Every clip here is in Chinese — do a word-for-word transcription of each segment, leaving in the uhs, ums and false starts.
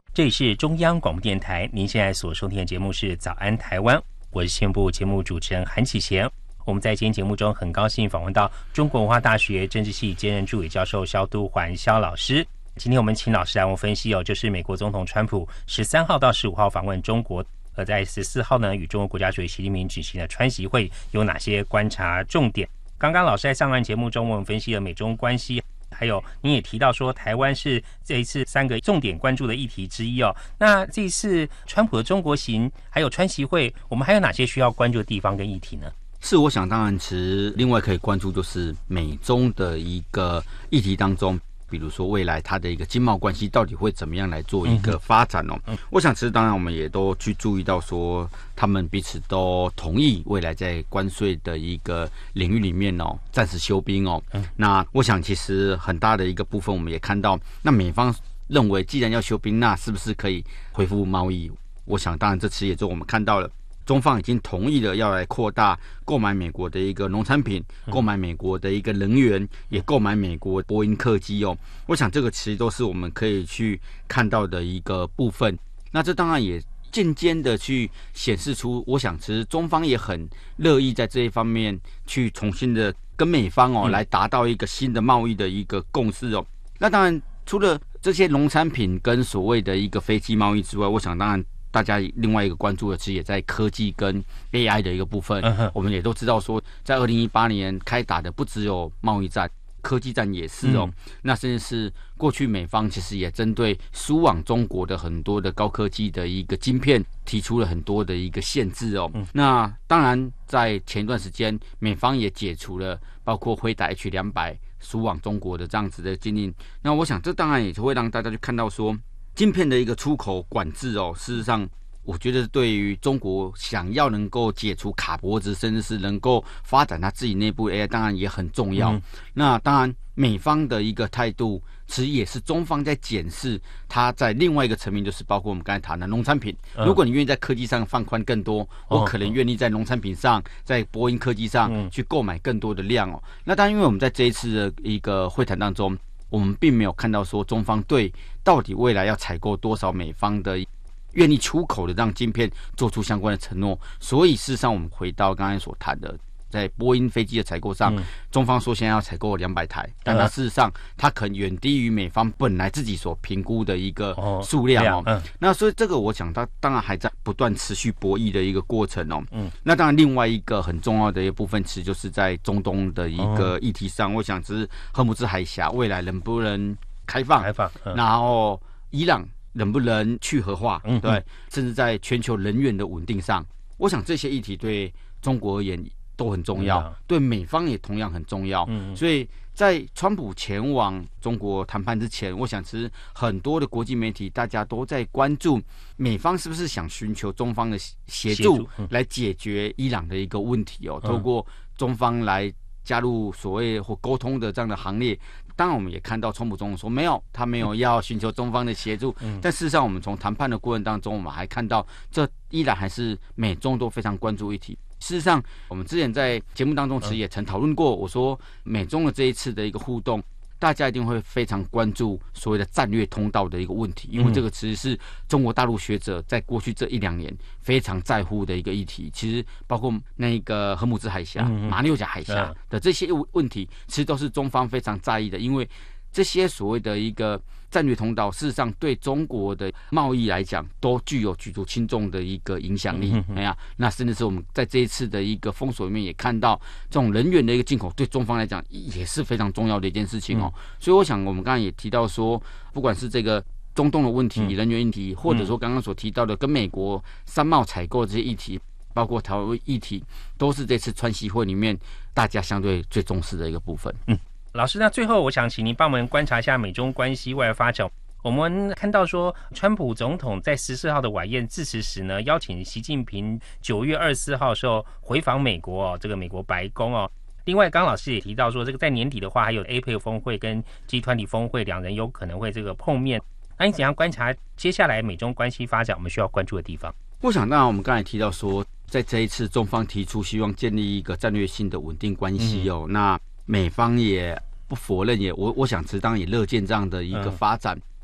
这里是中央广播电台，您现在所收听的节目是早安台湾，我是新闻部节目主持人韩启贤。我们在今天节目中很高兴访问到中国文化大学政治系兼任助理教授萧都环萧老师。今天我们请老师来我们分析哦，就是美国总统川普十三号到十五号访问中国，而在十四号呢与中国国家主席习近平举行的川习会有哪些观察重点？刚刚老师在上段节目中我们分析了美中关系，还有你也提到说台湾是这一次三个重点关注的议题之一哦。那这一次川普的中国行还有川习会，我们还有哪些需要关注的地方跟议题呢？ 是，我想当然其实另外可以关注就是美中的一个议题当中，比如说未来它的一个经贸关系到底会怎么样来做一个发展哦。嗯、我想其实当然我们也都去注意到说，他们彼此都同意未来在关税的一个领域里面哦，暂时休兵哦。嗯、那我想其实很大的一个部分我们也看到，那美方认为既然要休兵，那是不是可以恢复贸易？我想当然这次也就我们看到了。中方已经同意了要来扩大购买美国的一个农产品，购买美国的一个能源，也购买美国波音客机哦。我想这个其实都是我们可以去看到的一个部分。那这当然也渐渐的去显示出，我想其实中方也很乐意在这一方面去重新的跟美方哦来达到一个新的贸易的一个共识哦。那当然除了这些农产品跟所谓的一个飞机贸易之外，我想当然。大家另外一个关注的其实也在科技跟 A I 的一个部分，嗯、我们也都知道说，在二零一八年开打的不只有贸易战，科技战也是哦。嗯、那甚至是过去美方其实也针对输往中国的很多的高科技的一个晶片提出了很多的一个限制哦。嗯、那当然在前一段时间，美方也解除了包括辉达 H 两百输往中国的这样子的禁令。那我想这当然也会让大家去看到说。晶片的一个出口管制哦，事实上，我觉得对于中国想要能够解除卡脖子，甚至是能够发展它自己内部 A I， 当然也很重要。嗯、那当然，美方的一个态度，其实也是中方在检视它在另外一个层面，就是包括我们刚才谈的农产品。嗯、如果你愿意在科技上放宽更多，我可能愿意在农产品上，在波音科技上去购买更多的量哦。那当然，因为我们在这一次的一个会谈当中。我们并没有看到说中方对到底未来要采购多少美方的愿意出口的让晶片做出相关的承诺，所以事实上我们回到刚才所谈的，在波音飞机的采购上，嗯、中方说现在要采购两百台，但它事实上它可能远低于美方本来自己所评估的一个数量哦。哦嗯、那所以这个我想它当然还在不断持续博弈的一个过程哦。嗯、那当然另外一个很重要的一个部分，其实就是在中东的一个议题上，哦、我想只是荷姆兹海峡未来能不能开放，开放，嗯、然后伊朗能不能去核化，嗯、对，甚至在全球能源的稳定上，我想这些议题对中国而言。都很重要，嗯、对美方也同样很重要。嗯、所以在川普前往中国谈判之前，我想其实很多的国际媒体大家都在关注美方是不是想寻求中方的协助来解决伊朗的一个问题哦，嗯、透过中方来加入所谓或沟通的这样的行列。当然，我们也看到川普总统说没有，他没有要寻求中方的协助。嗯、但事实上，我们从谈判的过程当中，我们还看到这依然还是美中都非常关注议题。事实上，我们之前在节目当中其实也曾讨论过，我说美中的这一次的一个互动，大家一定会非常关注所谓的战略通道的一个问题，因为这个其实是中国大陆学者在过去这一两年非常在乎的一个议题。其实包括那个荷姆兹海峡、马六甲海峡的这些问题，其实都是中方非常在意的，因为这些所谓的一个战略通道，事实上对中国的贸易来讲，都具有举足轻重的一个影响力。哎呀，那甚至是我们在这一次的一个封锁里面也看到，这种能源的一个进口，对中方来讲也是非常重要的一件事情哦。嗯、所以我想，我们刚才也提到说，不管是这个中东的问题、能源议题，或者说刚刚所提到的跟美国商贸采购这些议题，包括台湾议题，都是这次川习会里面大家相对最重视的一个部分。嗯。 老师，那最后我想请您帮我们观察一下美中关系未来发展。我们看到说，川普总统在十四号的晚宴致辞时呢，邀请习近平九月二十四号的时候回访美国哦，这个美国白宫哦。另外，刚刚老师也提到说，这个在年底的话，还有 A P E C 峰会跟 G 二十 峰会，两人有可能会这个碰面。那你怎样观察接下来美中关系发展，我们需要关注的地方？ 我想，当然我们刚才提到说，在这一次中方提出希望建立一个战略性的稳定关系哦，嗯、那美方也不否认，也我我想，其实当然也乐见这样的一个发展。嗯、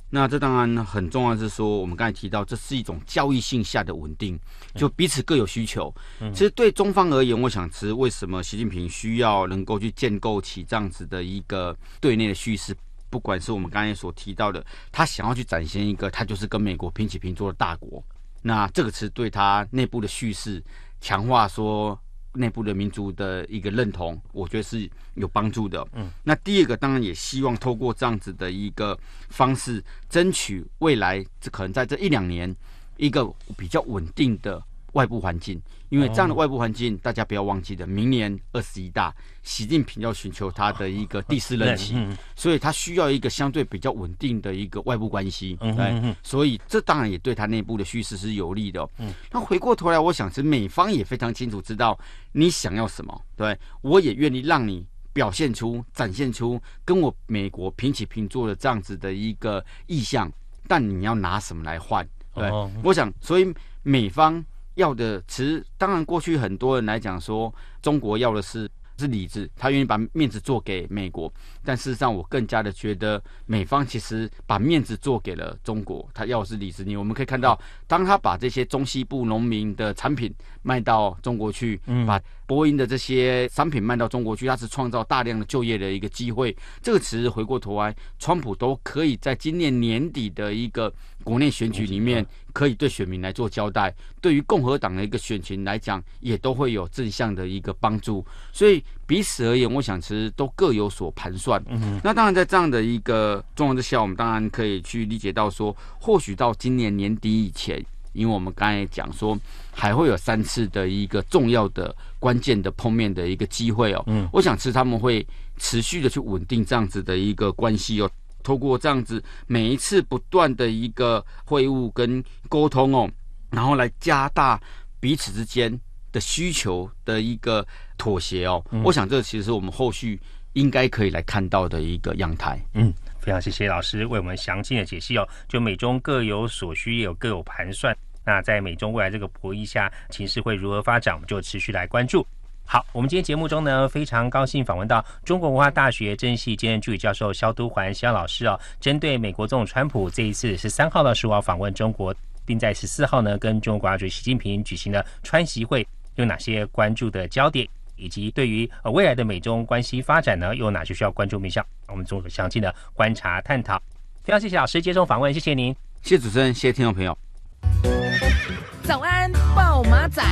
那这当然很重要的是说，我们刚才提到，这是一种交易性下的稳定，就彼此各有需求。嗯、其实对中方而言，我想其实为什么习近平需要能够去建构起这样子的一个对内的叙事，不管是我们刚才所提到的，他想要去展现一个他就是跟美国平起平坐的大国，那这个是对他内部的叙事强化说内部的民族的一个认同，我觉得是有帮助的。嗯，那第二个当然也希望透过这样子的一个方式，争取未来这可能在这一两年一个比较稳定的外部环境，因为这样的外部环境，大家不要忘记了，明年二十一大，习近平要寻求他的一个第四任期，所以他需要一个相对比较稳定的一个外部关系。对，所以这当然也对他内部的叙事是有利的、哦。嗯，那回过头来，我想是美方也非常清楚知道你想要什么，对，我也愿意让你表现出、展现出跟我美国平起平坐的这样子的一个意向，但你要拿什么来换？对，哦、我想，所以美方要的，其实当然过去很多人来讲说，中国要的是是里子，他愿意把面子做给美国，但事实上我更加的觉得美方其实把面子做给了中国，他要的是里子。你我们可以看到，当他把这些中西部农民的产品卖到中国去，嗯、把波音的这些商品卖到中国去，它是创造大量的就业的一个机会。这个其实回过头来，川普都可以在今年年底的一个国内选举里面，可以对选民来做交代。对于共和党的一个选情来讲，也都会有正向的一个帮助。所以彼此而言，我想其实都各有所盘算。嗯、那当然，在这样的一个状况之下，我们当然可以去理解到说，或许到今年年底以前，因为我们刚才讲说，还会有三次的一个重要的、关键的碰面的一个机会哦。嗯，我想是他们会持续的去稳定这样子的一个关系哦。透过这样子每一次不断的一个会晤跟沟通哦，然后来加大彼此之间的需求的一个妥协哦。嗯、我想这其实是我们后续应该可以来看到的一个样态。 嗯。非常谢谢老师为我们详尽的解析哦。就美中各有所需，也有各有盘算。那在美中未来这个博弈下，情势会如何发展，我们就持续来关注。好，我们今天节目中呢，非常高兴访问到中国文化大学政治系兼任助理教授萧都环萧老师哦。针对美国总统川普这一次十三号的十五号访问中国，并在十四号呢跟中国国家主席习近平举行的川习会，有哪些关注的焦点？以及对于呃未来的美中关系发展呢，有哪些需要关注面向？我们做个详尽的观察探讨。非常谢谢老师接受访问，谢谢您， 谢谢主持人，谢谢听众朋友。 早安，暴马仔。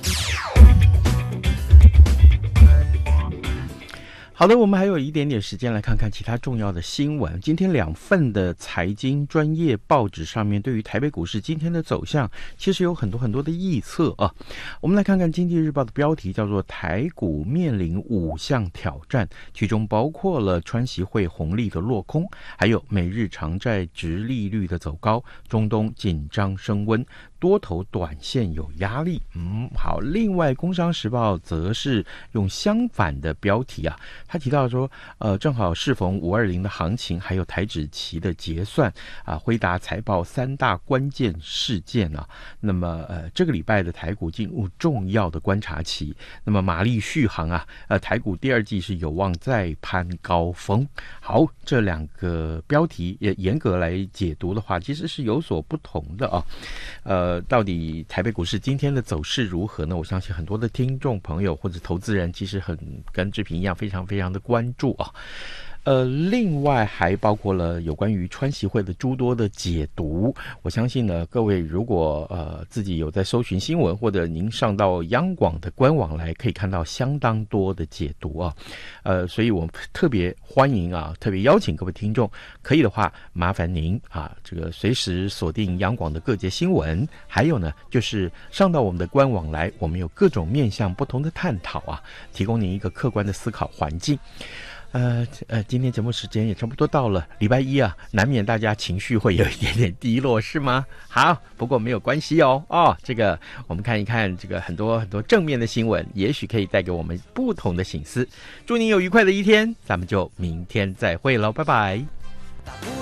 好的，我们还有一点点时间来看看其他重要的新闻。今天两份的财经专业报纸上面对于台北股市今天的走向其实有很多很多的预测啊。我们来看看经济日报的标题叫做台股面临五项挑战，其中包括了川习会红利的落空，还有美日长债殖利率的走高，中东紧张升温，多头短线有压力。嗯，好。另外，《工商时报》则是用相反的标题啊，他提到说，呃，正好适逢五二零的行情，还有台指期的结算啊，辉达财报三大关键事件啊。那么，呃，这个礼拜的台股进入重要的观察期。那么，马力续航啊，呃，台股第二季是有望再攀高峰。好，这两个标题也严格来解读的话，其实是有所不同的啊。呃，到底台北股市今天的走势如何呢？我相信很多的听众朋友或者投资人其实很跟志平一样，非常非常的关注啊。呃，另外还包括了有关于川习会的诸多的解读。我相信呢，各位如果呃自己有在搜寻新闻，或者您上到央广的官网来，可以看到相当多的解读啊。呃，所以我们特别欢迎啊，特别邀请各位听众，可以的话，麻烦您啊，这个随时锁定央广的各节新闻，还有呢，就是上到我们的官网来，我们有各种面向不同的探讨啊，提供您一个客观的思考环境。呃呃，今天节目时间也差不多到了，礼拜一啊，难免大家情绪会有一点点低落，是吗？好，不过没有关系哦。哦，这个我们看一看这个很多很多正面的新闻，也许可以带给我们不同的省思。祝您有愉快的一天，咱们就明天再会喽，拜拜。